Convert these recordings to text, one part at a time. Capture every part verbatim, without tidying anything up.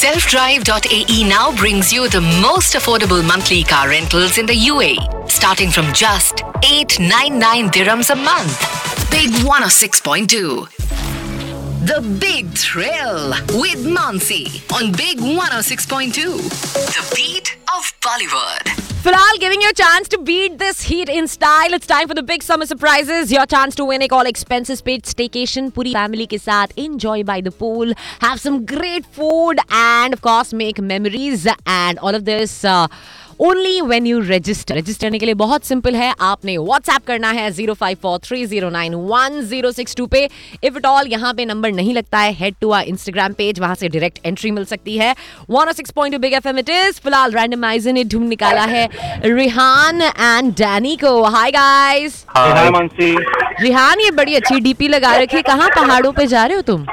self drive dot a e now brings you the most affordable monthly car rentals in the U A E, starting from just eight ninety-nine dirhams a month. Big one oh six point two. The Big Thrill with Mansi on Big one oh six point two. The beat of Bollywood. फिलहाल giving you a chance to beat this heat in style. It's time for the big summer surprises. Your chance to win a all expenses paid staycation पूरी family के साथ. Enjoy by the pool, have some great food, and of course make memories. And all of this uh, only when you register. Register करने के लिए बहुत simple है. आपने WhatsApp करना है zero five four three zero nine one zero six two पे. If at all यहाँ पे नंबर नहीं लगता है, head to our Instagram page. वहाँ से direct entry मिल सकती है. one oh six point two Big F M it is. फिलहाल randomizer ने ढूंढ निकाला है रिहान एंड डैनी को. Hi guys. हाय मानसी. रिहान, ये बड़ी अच्छी डीपी लगा रखी है. कहाँ पहाड़ों पे जा रहे हो तुम?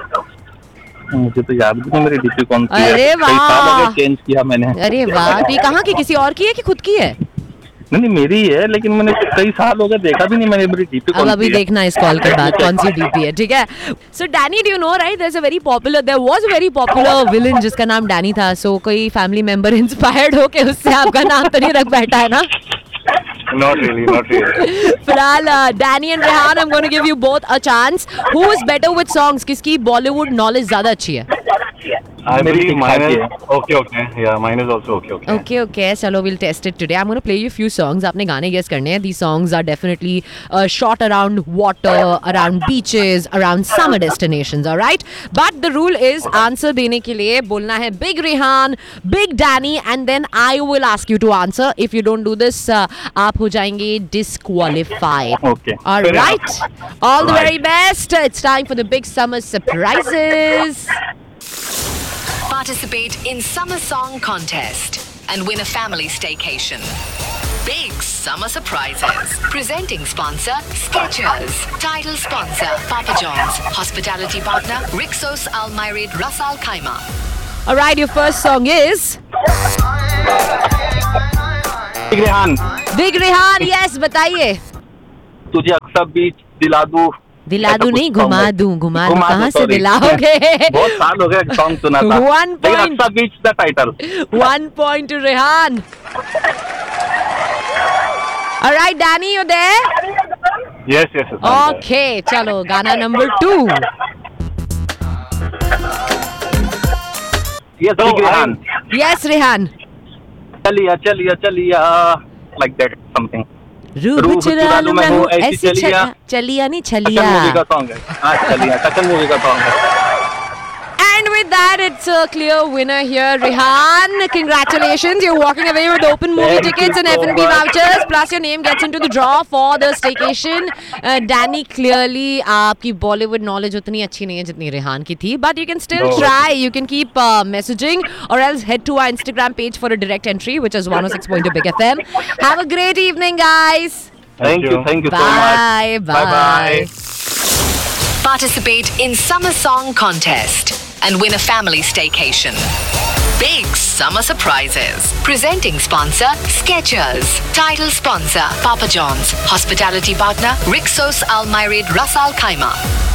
मुझे तो याद नहीं मेरी डीपी कौन सी है. अरे वाह, चेंज किया मैंने. अरे वाह, तो ये कहाँ की, किसी और की है कि खुद की है? नहीं नहीं मेरी है, लेकिन मैंने कई साल हो गए देखा भी नहीं मैंने मेरी डीपी कौन सी है. अब अभी देखना इस कॉल के बाद कौन सी डीपी है. ठीक है. सो Danny, do you know right, there is a very popular there was a very popular villain जिसका नाम डैनी था. सो कोई फैमिली मेंबर इंस्पायर्ड हो के उससे आपका नाम तो नहीं रख बैठा है ना? Not really, not really. फिलहाल Danny and Rehan, I'm going to give you both a chance. Who is better with songs? किसकी बॉलीवुड नॉलेज ज्यादा अच्छी है? I believe mine is okay, okay. Yeah, mine is also okay, okay. Okay, okay. चलो, we'll test it today. I'm going to play you a few songs. आपने गाने guess करने हैं. These songs are definitely uh, shot around water, around beaches, around summer destinations. All right. But the rule is answer देने के लिए बोलना है Big Rehan, Big Danny, and then I will ask you to answer. If you don't do this, uh, आप हो जाएंगे disqualified. Okay. All right. All the very best. It's time for the big summer surprises. Participate in Summer Song Contest and win a family staycation. Big Summer Surprises. Presenting sponsor Skechers. Title sponsor Papa John's. Hospitality partner Rixos Al Myrid Ras Al Khaimah. All right, your first song is Big Rehan. Big Rehan. Yes, बताइए. तुझे अक्सर बीच दिला दूं. दिला दूं नहीं, घुमा दूं. घुमा दूं कहाँ से दिलाओगे? बहुत साल हो गए सॉन्ग सुना था. One point. अक्सर बीच the title. One point to Rehan. All right, Danny, you there? Yes, yes, yes. Okay, चलो गाना number two. Yes, Big Rehan. Yes, Rehan. चलिया चलिया चलिया, like that something. रूह चुरा लूं मैं हूँ ऐसी चलिया. चलिया नहीं, छलिया. टचन मूवी का सॉन्ग है. हाँ, चलिया टचन मूवी का सॉन्ग है. And with that, it's a clear winner here, Rehan. Congratulations, you're walking away with open movie Thank tickets you and so F and B much. vouchers. Plus, your name gets into the draw for the staycation. Uh, Danny, clearly, आपकी Bollywood knowledge उतनी अच्छी नहीं है जितनी Rehan की थी. But you can still No. try. You can keep uh, messaging, or else head to our Instagram page for a direct entry, which is one oh six point two Big F M. Have a great evening, guys. Thank you, thank you so Bye, much. bye. Bye. Participate in Summer Song Contest and win a family staycation. Big Summer Surprises. Presenting sponsor Skechers. Title sponsor Papa John's. Hospitality partner Rixos Al Myrid Ras Al Khaimah.